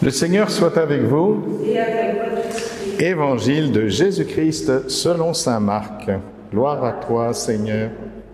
Le Seigneur soit avec vous. Et avec votre esprit. Évangile de Jésus-Christ selon saint Marc. Gloire à toi, Seigneur.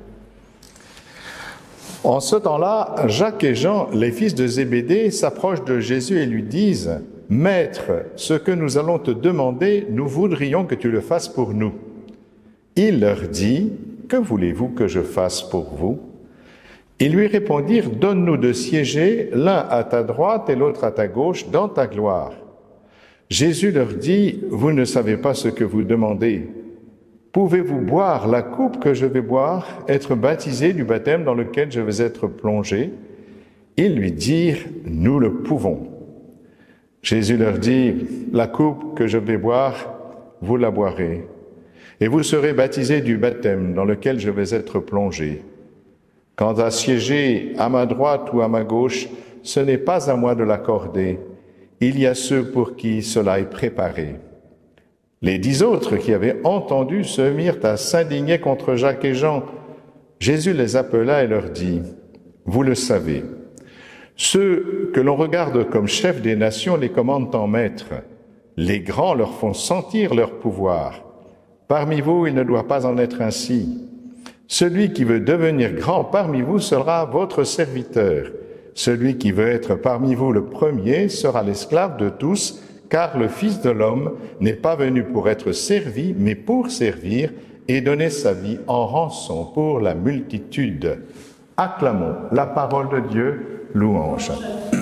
En ce temps-là, Jacques et Jean, les fils de Zébédée, s'approchent de Jésus et lui disent « Maître, ce que nous allons te demander, nous voudrions que tu le fasses pour nous. » Il leur dit « Que voulez-vous que je fasse pour vous ?» Ils lui répondirent « Donne-nous de siéger, l'un à ta droite et l'autre à ta gauche, dans ta gloire. » Jésus leur dit « Vous ne savez pas ce que vous demandez. Pouvez-vous boire la coupe que je vais boire, être baptisé du baptême dans lequel je vais être plongé ?» Ils lui dirent « Nous le pouvons. » Jésus leur dit « La coupe que je vais boire, vous la boirez, et vous serez baptisés du baptême dans lequel je vais être plongé. Quant à siéger à ma droite ou à ma gauche, ce n'est pas à moi de l'accorder. Il y a ceux pour qui cela est préparé. » Les 10 autres qui avaient entendu se mirent à s'indigner contre Jacques et Jean. Jésus les appela et leur dit « Vous le savez, ceux que l'on regarde comme chefs des nations les commandent en maîtres. Les grands leur font sentir leur pouvoir. Parmi vous, il ne doit pas en être ainsi. Celui qui veut devenir grand parmi vous sera votre serviteur. Celui qui veut être parmi vous le premier sera l'esclave de tous, car le Fils de l'homme n'est pas venu pour être servi, mais pour servir et donner sa vie en rançon pour la multitude. » Acclamons la parole de Dieu, louange.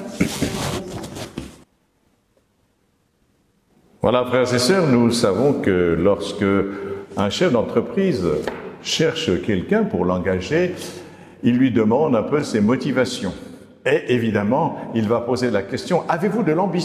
Voilà, frères et sœurs, nous savons que lorsque un chef d'entreprise cherche quelqu'un pour l'engager, il lui demande un peu ses motivations. Et évidemment, il va poser la question « Avez-vous de l'ambition ?»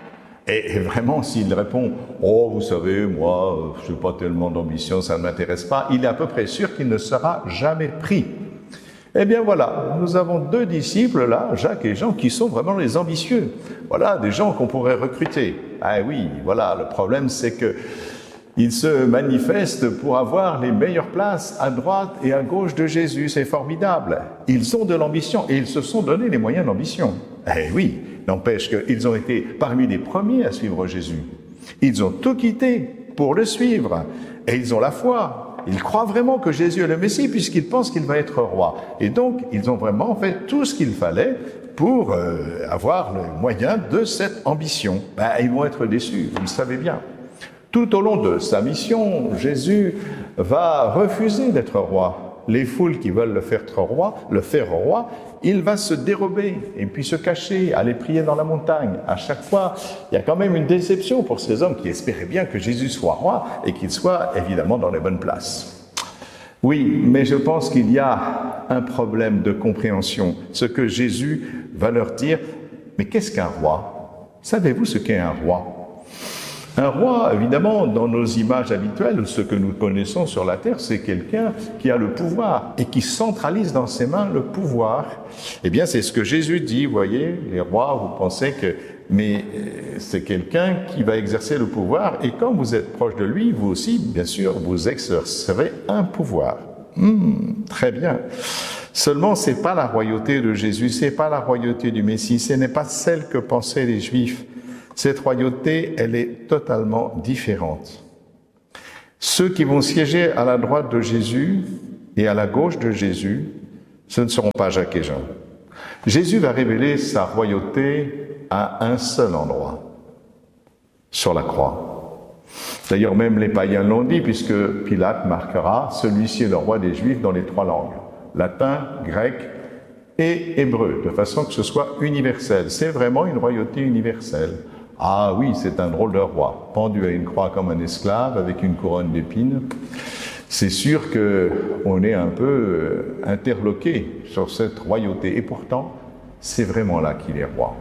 Et vraiment, s'il répond « Oh, vous savez, moi, je n'ai pas tellement d'ambition, ça ne m'intéresse pas », il est à peu près sûr qu'il ne sera jamais pris. Eh bien voilà, nous avons 2 disciples là, Jacques et Jean, qui sont vraiment les ambitieux. Voilà, des gens qu'on pourrait recruter. Ah oui, voilà, le problème c'est que ils se manifestent pour avoir les meilleures places à droite et à gauche de Jésus. C'est formidable. Ils ont de l'ambition et ils se sont donné les moyens d'ambition. Eh oui, n'empêche qu'ils ont été parmi les premiers à suivre Jésus. Ils ont tout quitté pour le suivre. Et ils ont la foi. Ils croient vraiment que Jésus est le Messie puisqu'ils pensent qu'il va être roi. Et donc, ils ont vraiment fait tout ce qu'il fallait pour avoir le moyen de cette ambition. Ils vont être déçus, vous le savez bien. Tout au long de sa mission, Jésus va refuser d'être roi. Les foules qui veulent le faire roi, il va se dérober et puis se cacher, aller prier dans la montagne. À chaque fois, il y a quand même une déception pour ces hommes qui espéraient bien que Jésus soit roi et qu'il soit évidemment dans les bonnes places. Oui, mais je pense qu'il y a un problème de compréhension. Ce que Jésus va leur dire, mais qu'est-ce qu'un roi? Savez-vous ce qu'est un roi? Un roi, évidemment, dans nos images habituelles, ce que nous connaissons sur la terre, c'est quelqu'un qui a le pouvoir et qui centralise dans ses mains le pouvoir. Eh bien, c'est ce que Jésus dit, vous voyez, les rois, vous pensez que... Mais c'est quelqu'un qui va exercer le pouvoir et quand vous êtes proche de lui, vous aussi, bien sûr, vous exercerez un pouvoir. Très bien. Seulement, c'est pas la royauté de Jésus, c'est pas la royauté du Messie, ce n'est pas celle que pensaient les Juifs. Cette royauté, elle est totalement différente. Ceux qui vont siéger à la droite de Jésus et à la gauche de Jésus, ce ne seront pas Jacques et Jean. Jésus va révéler sa royauté à un seul endroit, sur la croix. D'ailleurs, même les païens l'ont dit, puisque Pilate marquera « Celui-ci est le roi des Juifs » dans les 3 langues, latin, grec et hébreu, de façon que ce soit universel. C'est vraiment une royauté universelle. Ah oui, c'est un drôle de roi, pendu à une croix comme un esclave, avec une couronne d'épines. C'est sûr qu'on est un peu interloqué sur cette royauté. Et pourtant, c'est vraiment là qu'il est roi.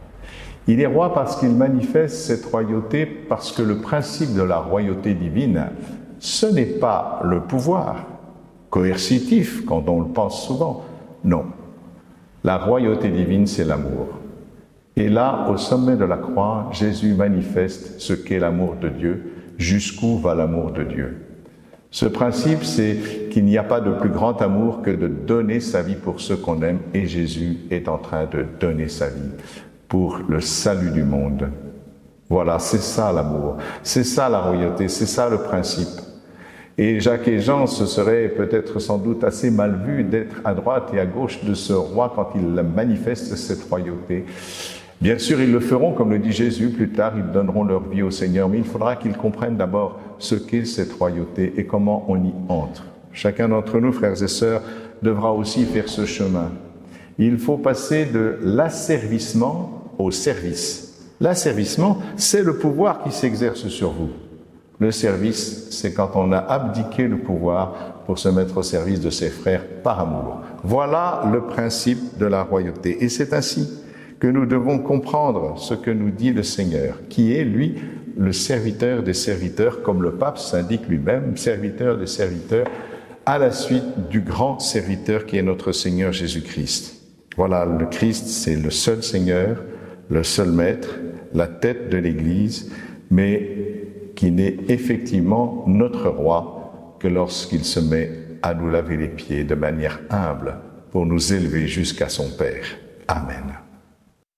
Il est roi parce qu'il manifeste cette royauté, parce que le principe de la royauté divine, ce n'est pas le pouvoir coercitif, quand on le pense souvent. Non. La royauté divine, c'est l'amour. Et là, au sommet de la croix, Jésus manifeste ce qu'est l'amour de Dieu, jusqu'où va l'amour de Dieu. Ce principe, c'est qu'il n'y a pas de plus grand amour que de donner sa vie pour ceux qu'on aime, et Jésus est en train de donner sa vie pour le salut du monde. Voilà, c'est ça l'amour, c'est ça la royauté, c'est ça le principe. Et Jacques et Jean, ce serait peut-être sans doute assez mal vu d'être à droite et à gauche de ce roi quand il manifeste cette royauté. Bien sûr, ils le feront, comme le dit Jésus, plus tard, ils donneront leur vie au Seigneur, mais il faudra qu'ils comprennent d'abord ce qu'est cette royauté et comment on y entre. Chacun d'entre nous, frères et sœurs, devra aussi faire ce chemin. Il faut passer de l'asservissement au service. L'asservissement, c'est le pouvoir qui s'exerce sur vous. Le service, c'est quand on a abdiqué le pouvoir pour se mettre au service de ses frères par amour. Voilà le principe de la royauté. Et c'est ainsi que nous devons comprendre ce que nous dit le Seigneur, qui est, lui, le serviteur des serviteurs, comme le pape s'indique lui-même, serviteur des serviteurs, à la suite du grand serviteur qui est notre Seigneur Jésus-Christ. Voilà, le Christ, c'est le seul Seigneur, le seul Maître, la tête de l'Église, mais qui n'est effectivement notre roi que lorsqu'il se met à nous laver les pieds de manière humble pour nous élever jusqu'à son Père. Amen.